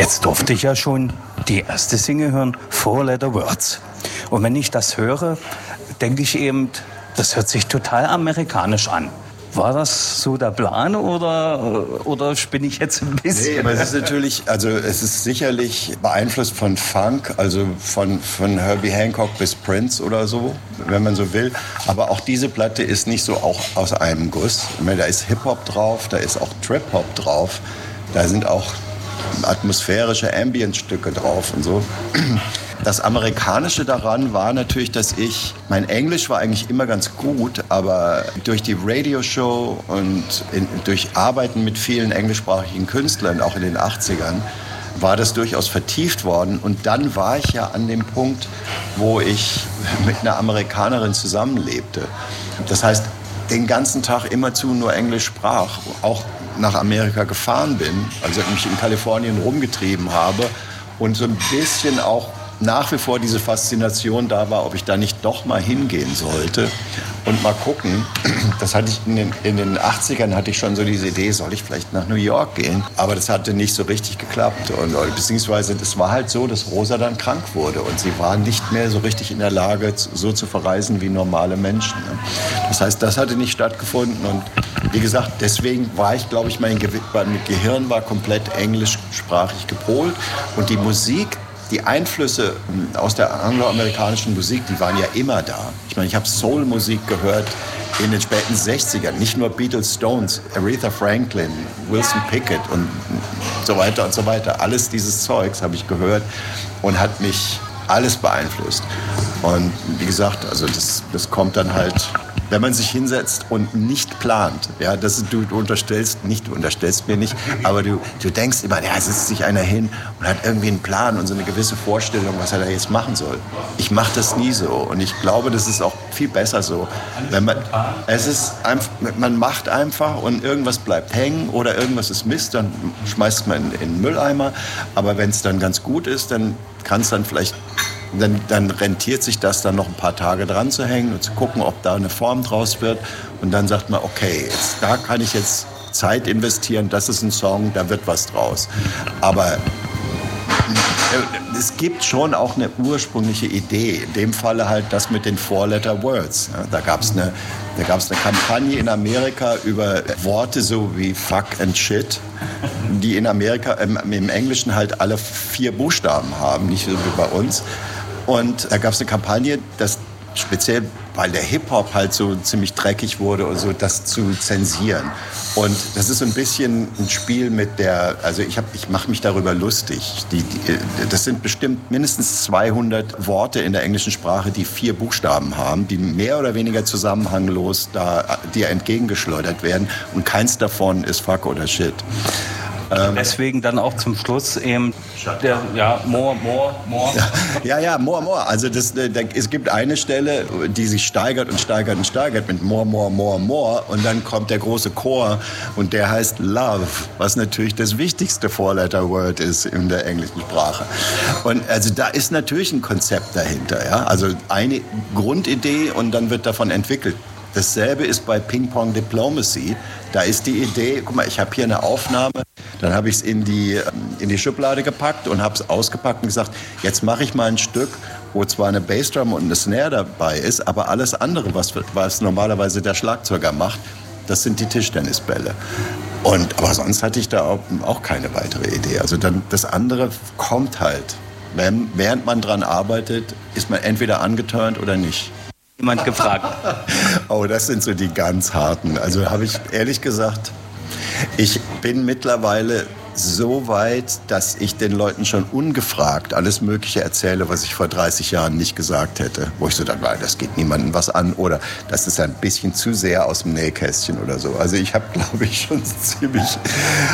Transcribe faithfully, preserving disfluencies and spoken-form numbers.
Jetzt durfte ich ja schon die erste Single hören, Four Letter Words. Und wenn ich das höre, denke ich eben, das hört sich total amerikanisch an. War das so der Plan oder, oder spinne ich jetzt ein bisschen? Nee, aber es ist natürlich, also es ist sicherlich beeinflusst von Funk, also von, von Herbie Hancock bis Prince oder so, wenn man so will. Aber auch diese Platte ist nicht so auch aus einem Guss. Ich meine, da ist Hip-Hop drauf, da ist auch Trip-Hop drauf, da sind auch atmosphärische Ambient-Stücke drauf und so. Das Amerikanische daran war natürlich, dass ich, mein Englisch war eigentlich immer ganz gut, aber durch die Radioshow und in, durch Arbeiten mit vielen englischsprachigen Künstlern, auch in den achtzigern, war das durchaus vertieft worden. Und dann war ich ja an dem Punkt, wo ich mit einer Amerikanerin zusammenlebte. Das heißt, den ganzen Tag immerzu nur Englisch sprach, auch nach Amerika gefahren bin, also mich in Kalifornien rumgetrieben habe und so ein bisschen auch nach wie vor diese Faszination da war, ob ich da nicht doch mal hingehen sollte und mal gucken. Das hatte ich in den, in den achtzigern hatte ich schon so diese Idee, soll ich vielleicht nach New York gehen? Aber das hatte nicht so richtig geklappt. Und, beziehungsweise es war halt so, dass Rosa dann krank wurde und sie war nicht mehr so richtig in der Lage, so zu verreisen wie normale Menschen. Das heißt, das hatte nicht stattgefunden und wie gesagt, deswegen war ich, glaube ich, mein Gehirn war komplett englischsprachig gepolt und die Musik, die Einflüsse aus der angloamerikanischen Musik, die waren ja immer da. Ich meine, ich habe Soul-Musik gehört in den späten sechzigern, nicht nur Beatles, Stones, Aretha Franklin, Wilson Pickett und so weiter und so weiter. Alles dieses Zeugs habe ich gehört und hat mich alles beeinflusst. Und wie gesagt, also das, das kommt dann halt, wenn man sich hinsetzt und nicht plant. Ja, das, du, du unterstellst, nicht, du unterstellst mir nicht, aber du, du denkst immer, ja, sitzt sich einer hin und hat irgendwie einen Plan und so eine gewisse Vorstellung, was er da jetzt machen soll. Ich mache das nie so und ich glaube, das ist auch viel besser so. Wenn man, es ist einfach, man macht einfach und irgendwas bleibt hängen oder irgendwas ist Mist, dann schmeißt man in, in den Mülleimer. Aber wenn es dann ganz gut ist, dann kann es dann vielleicht Dann, dann rentiert sich das dann noch ein paar Tage dran zu hängen und zu gucken, ob da eine Form draus wird. Und dann sagt man, okay, jetzt, da kann ich jetzt Zeit investieren, das ist ein Song, da wird was draus. Aber es gibt schon auch eine ursprüngliche Idee. In dem Falle halt das mit den Four-Letter-Words. Da gab es eine, da gab's eine Kampagne in Amerika über Worte so wie Fuck and Shit, die in Amerika im, im Englischen halt alle vier Buchstaben haben, nicht so wie bei uns. Und da gab es eine Kampagne, dass speziell, weil der Hip-Hop halt so ziemlich dreckig wurde und so, das zu zensieren. Und das ist so ein bisschen ein Spiel mit der, also ich, hab, ich mache mich darüber lustig. Die, die, das sind bestimmt mindestens zweihundert Worte in der englischen Sprache, die vier Buchstaben haben, die mehr oder weniger zusammenhanglos da dir entgegengeschleudert werden. Und keins davon ist Fuck oder Shit. Deswegen dann auch zum Schluss eben der, ja, more, more, more. Ja, ja, more, more. Also das, da, es gibt eine Stelle, die sich steigert und steigert und steigert mit more, more, more, more. Und dann kommt der große Chor und der heißt Love, was natürlich das wichtigste Four-Letter-Word ist in der englischen Sprache. Und also da ist natürlich ein Konzept dahinter. Ja? Also eine Grundidee und dann wird davon entwickelt. Dasselbe ist bei Ping Pong Diplomacy. Da ist die Idee, guck mal, ich habe hier eine Aufnahme, dann habe ich es in die, in die Schublade gepackt und habe es ausgepackt und gesagt, jetzt mache ich mal ein Stück, wo zwar eine Bassdrum und eine Snare dabei ist, aber alles andere, was, was normalerweise der Schlagzeuger macht, das sind die Tischtennisbälle. Und, aber sonst hatte ich da auch, auch keine weitere Idee. Also dann, das andere kommt halt. Wenn, während man dran arbeitet, ist man entweder angeturnt oder nicht. Jemand gefragt. Oh, das sind so die ganz harten. Also habe ich ehrlich gesagt, ich bin mittlerweile so weit, dass ich den Leuten schon ungefragt alles Mögliche erzähle, was ich vor dreißig Jahren nicht gesagt hätte. Wo ich so dann war, das geht niemandem was an oder das ist ein bisschen zu sehr aus dem Nähkästchen oder so. Also ich habe, glaube ich, schon ziemlich